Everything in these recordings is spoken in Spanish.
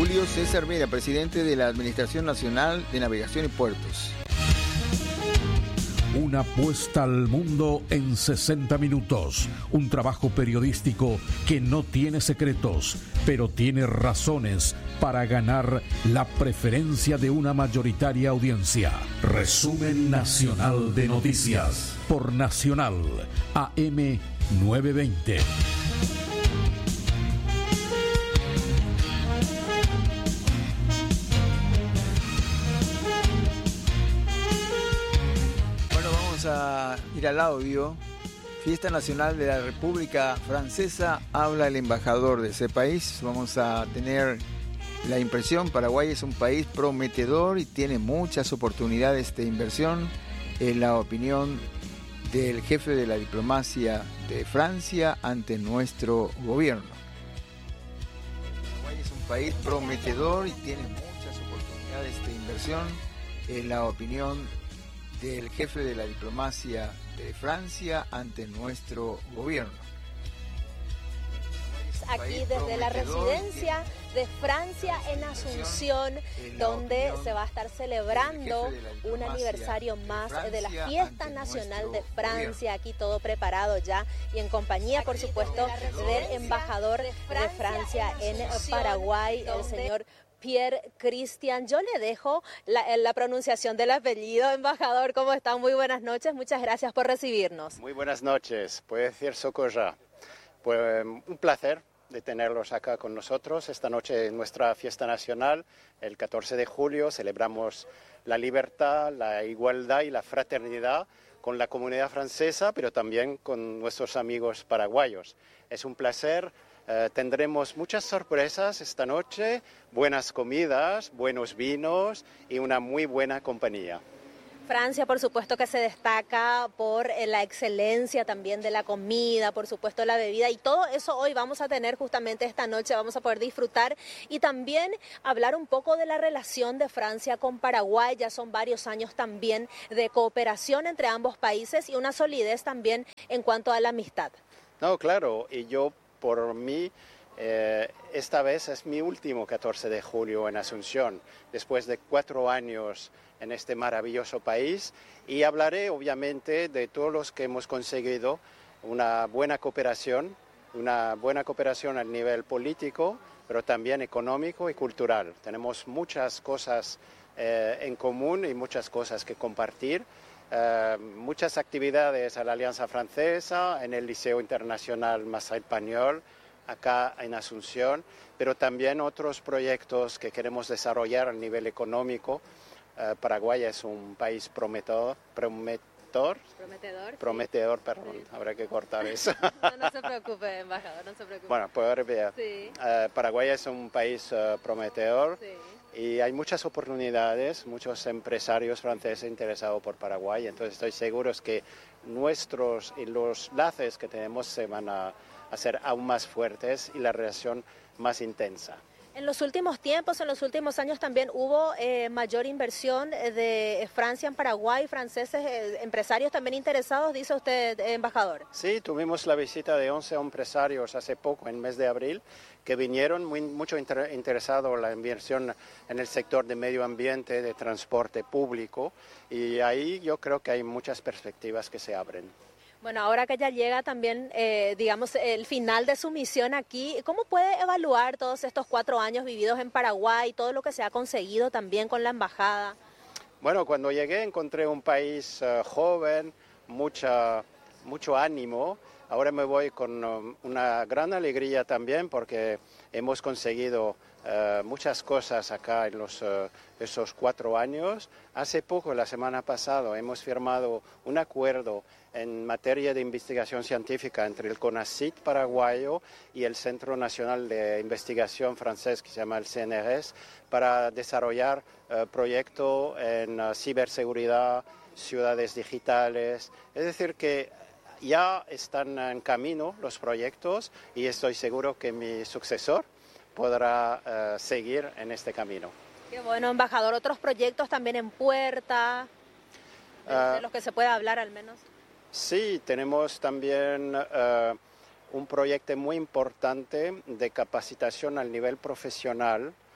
Julio César Vera, presidente de la Administración Nacional de Navegación y Puertos. Una puesta al mundo en 60 minutos. Un trabajo periodístico que no tiene secretos, pero tiene razones para ganar la preferencia de una mayoritaria audiencia. Resumen Nacional de Noticias por Nacional AM 920. A ir al audio. Fiesta Nacional de la República Francesa, habla el embajador de ese país. Vamos a tener la impresión: Paraguay es un país prometedor y tiene muchas oportunidades de inversión, en la opinión del jefe de la diplomacia de Francia ante nuestro gobierno. Paraguay es un país prometedor y tiene muchas oportunidades de inversión, en la opinión del jefe de la diplomacia de Francia ante nuestro gobierno. Aquí desde la residencia de Francia en Asunción, donde se va a estar celebrando un aniversario más de la Fiesta Nacional de Francia. Aquí todo preparado ya y en compañía, por supuesto, del embajador de Francia en Paraguay, el señor Pierre Christian. Yo le dejo la pronunciación del apellido. Embajador, ¿cómo está? Muy buenas noches, muchas gracias por recibirnos. Muy buenas noches, puede decir Socorro. Pues un placer de tenerlos acá con nosotros. Esta noche en nuestra fiesta nacional, el 14 de julio, celebramos la libertad, la igualdad y la fraternidad con la comunidad francesa, pero también con nuestros amigos paraguayos. Es un placer. Tendremos muchas sorpresas esta noche, buenas comidas, buenos vinos y una muy buena compañía. Francia, por supuesto, que se destaca por la excelencia también de la comida, por supuesto la bebida, y todo eso hoy vamos a tener justamente esta noche, vamos a poder disfrutar y también hablar un poco de la relación de Francia con Paraguay. Ya son varios años también de cooperación entre ambos países y una solidez también en cuanto a la amistad. No, claro, y yo por mí, esta vez es mi último 14 de julio en Asunción, después de 4 años en este maravilloso país, y hablaré obviamente de todos los que hemos conseguido una buena cooperación al nivel político, pero también económico y cultural. Tenemos muchas cosas en común y muchas cosas que compartir. Muchas actividades a la Alianza Francesa, en el Liceo Internacional Massa Español, acá en Asunción, pero también otros proyectos que queremos desarrollar a nivel económico. Paraguay es un país prometedor, perdón, sí. Habrá que cortar eso. No se preocupe, embajador, no se preocupe. Bueno, puedo ver. Sí. Paraguay es un país prometedor. Sí. Y hay muchas oportunidades, muchos empresarios franceses interesados por Paraguay, entonces estoy seguro que los lazos que tenemos se van a hacer aún más fuertes y la relación más intensa. En los últimos tiempos, en los últimos años también hubo mayor inversión de Francia en Paraguay, franceses, empresarios también interesados, dice usted, embajador. Sí, tuvimos la visita de 11 empresarios hace poco, en el mes de abril, que vinieron mucho interesados en la inversión en el sector de medio ambiente, de transporte público, y ahí yo creo que hay muchas perspectivas que se abren. Bueno, ahora que ya llega también, digamos, el final de su misión aquí, ¿cómo puede evaluar todos estos 4 años vividos en Paraguay, todo lo que se ha conseguido también con la embajada? Bueno, cuando llegué encontré un país joven, mucho ánimo. Ahora me voy con una gran alegría también porque hemos conseguido muchas cosas acá en esos 4 años. Hace poco, la semana pasada, hemos firmado un acuerdo en materia de investigación científica entre el CONACYT paraguayo y el Centro Nacional de Investigación francés, que se llama el CNRS, para desarrollar proyectos en ciberseguridad, ciudades digitales. Es decir, que ya están en camino los proyectos y estoy seguro que mi sucesor podrá seguir en este camino. Qué bueno, embajador. ¿Otros proyectos también en puerta, de los que se pueda hablar al menos? Sí, tenemos también un proyecto muy importante de capacitación al nivel profesional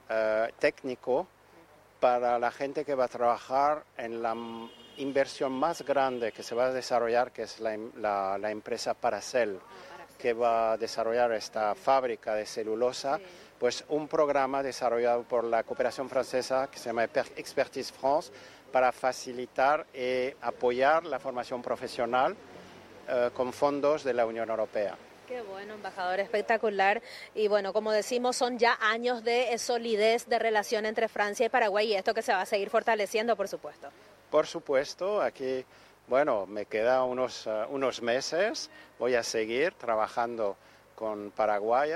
técnico para la gente que va a trabajar en la inversión más grande que se va a desarrollar, que es la empresa Paracel, que va a desarrollar esta fábrica de celulosa. Sí. Pues un programa desarrollado por la cooperación francesa que se llama Expertise France para facilitar y apoyar la formación profesional con fondos de la Unión Europea. Qué bueno, embajador, espectacular. Y bueno, como decimos, son ya años de solidez de relación entre Francia y Paraguay y esto que se va a seguir fortaleciendo, por supuesto. Por supuesto, aquí, bueno, me quedan unos meses, voy a seguir trabajando con Paraguay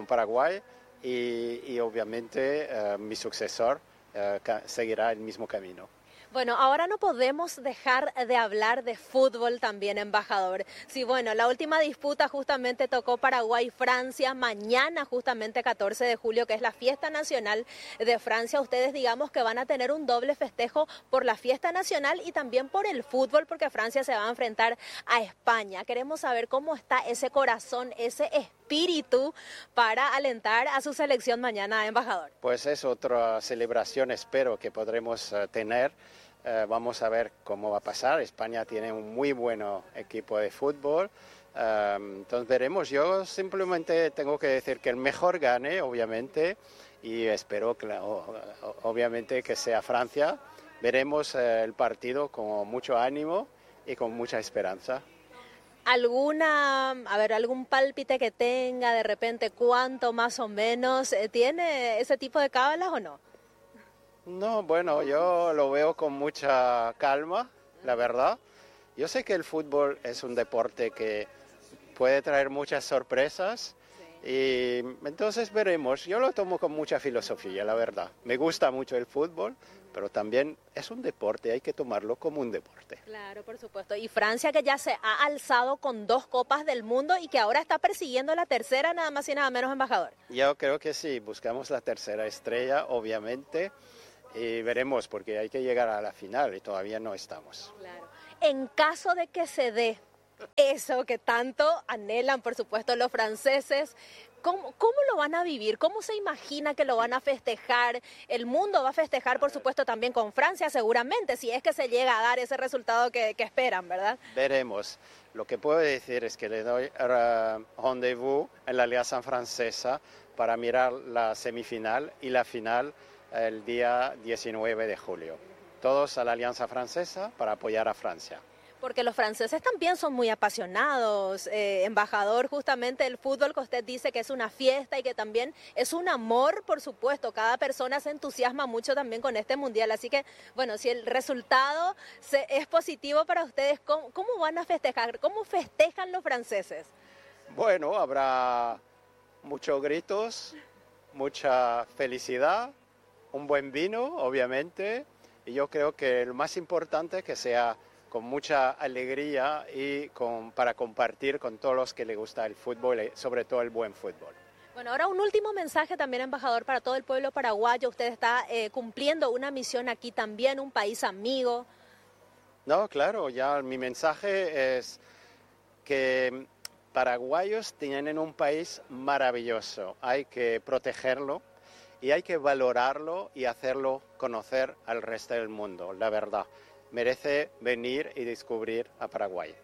y obviamente mi sucesor seguirá el mismo camino. Bueno, ahora no podemos dejar de hablar de fútbol también, embajador. Sí, bueno, la última disputa justamente tocó Paraguay-Francia, mañana justamente 14 de julio, que es la fiesta nacional de Francia. Ustedes digamos que van a tener un doble festejo por la fiesta nacional y también por el fútbol, porque Francia se va a enfrentar a España. Queremos saber cómo está ese corazón, ese espíritu para alentar a su selección mañana, embajador. Pues es otra celebración, espero que podremos tener. Vamos a ver cómo va a pasar. España tiene un muy buen equipo de fútbol. Entonces veremos. Yo simplemente tengo que decir que el mejor gane, obviamente, y espero que, obviamente, que sea Francia. Veremos el partido con mucho ánimo y con mucha esperanza. ¿Algún pálpite que tenga de repente? ¿Cuánto más o menos? ¿Tiene ese tipo de cábalas o no? No, bueno, yo lo veo con mucha calma, la verdad. Yo sé que el fútbol es un deporte que puede traer muchas sorpresas y entonces veremos. Yo lo tomo con mucha filosofía, la verdad. Me gusta mucho el fútbol, pero también es un deporte, hay que tomarlo como un deporte. Claro, por supuesto. Y Francia, que ya se ha alzado con 2 copas del mundo y que ahora está persiguiendo la tercera, nada más y nada menos, embajador. Yo creo que sí, buscamos la tercera estrella, obviamente. Y veremos, porque hay que llegar a la final y todavía no estamos. Claro. En caso de que se dé eso que tanto anhelan, por supuesto, los franceses, ¿cómo lo van a vivir? ¿Cómo se imagina que lo van a festejar? El mundo va a festejar, por supuesto, también con Francia, seguramente, si es que se llega a dar ese resultado que esperan, ¿verdad? Veremos. Lo que puedo decir es que le doy rendezvous en la Alianza Francesa para mirar la semifinal y la final el día 19 de julio. Todos a la Alianza Francesa para apoyar a Francia. Porque los franceses también son muy apasionados, embajador, justamente el fútbol que usted dice que es una fiesta y que también es un amor, por supuesto. Cada persona se entusiasma mucho también con este mundial. Así que, bueno, si el resultado es positivo para ustedes, ¿cómo van a festejar? ¿Cómo festejan los franceses? Bueno, habrá muchos gritos, mucha felicidad, un buen vino, obviamente, y yo creo que lo más importante es que sea con mucha alegría y para compartir con todos los que les gusta el fútbol, y sobre todo el buen fútbol. Bueno, ahora un último mensaje también, embajador, para todo el pueblo paraguayo. Usted está cumpliendo una misión aquí también, un país amigo. No, claro, ya mi mensaje es que paraguayos tienen un país maravilloso, hay que protegerlo. Y hay que valorarlo y hacerlo conocer al resto del mundo, la verdad. Merece venir y descubrir a Paraguay.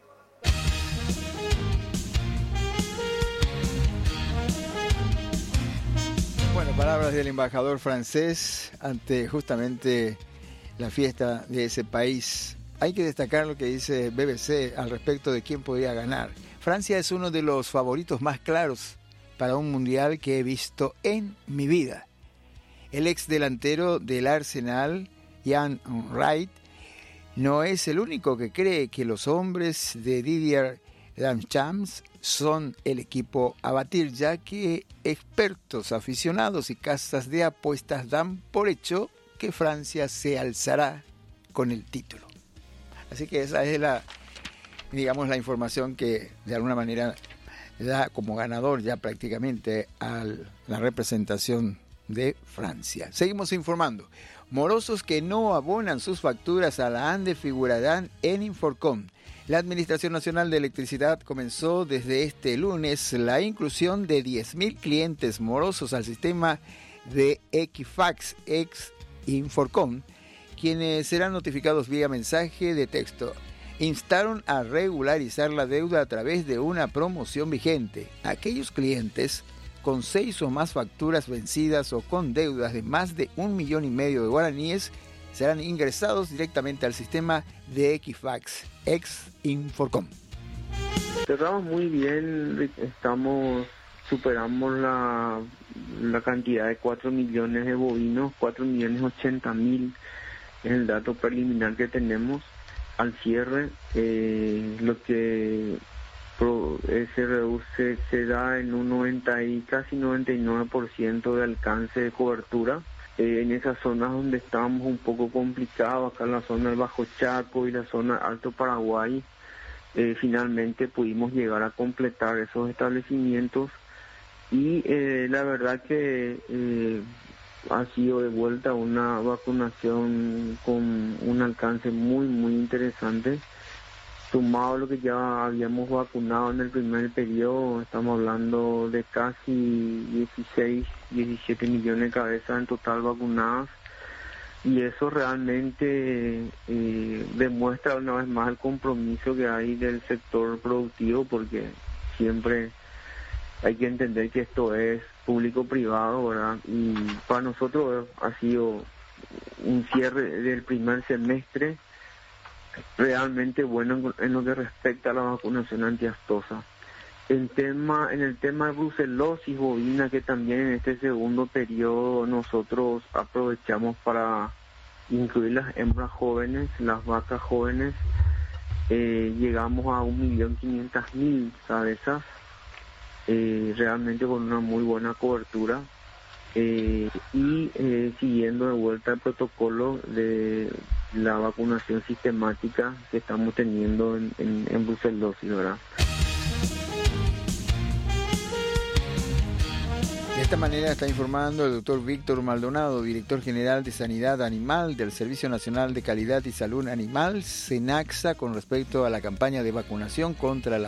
Bueno, palabras del embajador francés ante justamente la fiesta de ese país. Hay que destacar lo que dice BBC al respecto de quién podría ganar. Francia es uno de los favoritos más claros para un mundial que he visto en mi vida. El ex delantero del Arsenal, Ian Wright, no es el único que cree que los hombres de Didier Deschamps son el equipo a batir, ya que expertos, aficionados y casas de apuestas dan por hecho que Francia se alzará con el título. Así que esa es la información que de alguna manera da como ganador ya prácticamente a la representación de Francia. Seguimos informando. Morosos que no abonan sus facturas a la ANDE figurarán en Inforcom. La Administración Nacional de Electricidad comenzó desde este lunes la inclusión de 10.000 clientes morosos al sistema de Equifax, ex Inforcom, quienes serán notificados vía mensaje de texto. Instaron a regularizar la deuda a través de una promoción vigente. Aquellos clientes con 6 o más facturas vencidas o con deudas de más de 1,5 millones de guaraníes serán ingresados directamente al sistema de Equifax, ex Inforcom. Cerramos muy bien, superamos la cantidad de 4 millones de bovinos, 4.080.000 es el dato preliminar que tenemos al cierre, lo que se reduce, se da en un 90 y casi 99% de alcance de cobertura. En esas zonas donde estábamos un poco complicados, acá en la zona del Bajo Chaco y la zona Alto Paraguay, finalmente pudimos llegar a completar esos establecimientos y la verdad que ha sido de vuelta una vacunación con un alcance muy interesante, sumado a lo que ya habíamos vacunado en el primer periodo. Estamos hablando de casi 17 millones de cabezas en total vacunadas, y eso realmente demuestra una vez más el compromiso que hay del sector productivo, porque siempre hay que entender que esto es público-privado, ¿verdad? Y para nosotros ha sido un cierre del primer semestre realmente bueno en lo que respecta a la vacunación antiaftosa. En el tema de brucelosis bovina, que también en este segundo periodo nosotros aprovechamos para incluir las hembras jóvenes, las vacas jóvenes, llegamos a 1.500.000 cabezas, realmente con una muy buena cobertura, y siguiendo de vuelta el protocolo de la vacunación sistemática que estamos teniendo en brucelosis, ¿verdad? De esta manera está informando el doctor Víctor Maldonado, director general de Sanidad Animal del Servicio Nacional de Calidad y Salud Animal, SENAXA, con respecto a la campaña de vacunación contra la